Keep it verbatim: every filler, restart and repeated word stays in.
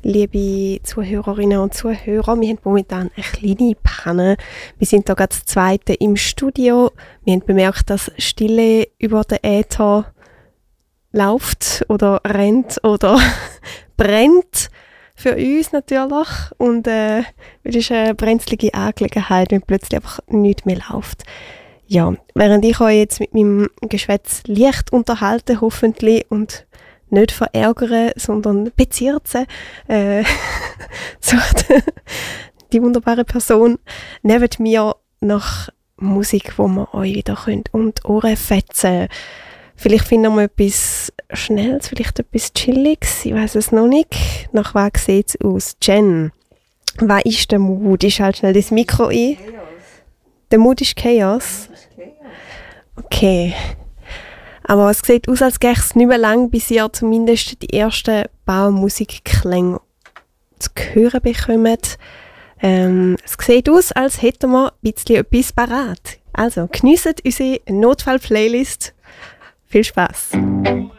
liebe Zuhörerinnen und Zuhörer. Wir haben momentan eine kleine Panne. Wir sind hier gerade das zweite im Studio. Wir haben bemerkt, dass Stille über den Äther läuft oder rennt oder brennt. Für uns natürlich. Und äh, es ist eine brenzlige Angelegenheit, wenn plötzlich einfach nichts mehr läuft. Ja, während ich euch jetzt mit meinem Geschwätz leicht unterhalte, hoffentlich, und nicht verärgere, sondern bezirze, äh, sucht die wunderbare Person neben mir nach Musik, wo man euch wieder könnt und Ohren fetzen. Vielleicht finden wir etwas Schnelles, vielleicht etwas Chilliges, ich weiß es noch nicht. Nach was sieht es aus? Jen, was ist der Mood? Ich schalte schnell das Mikro ein. Chaos. Der Mood ist Chaos? Okay. Aber es sieht aus, als gäbe es nicht mehr lang, bis ihr zumindest die ersten Baumusik-Klänge zu hören bekommt. Ähm, es sieht aus, als hätten wir ein bisschen etwas parat. Also, geniesst unsere Notfall-Playlist. Viel Spaß!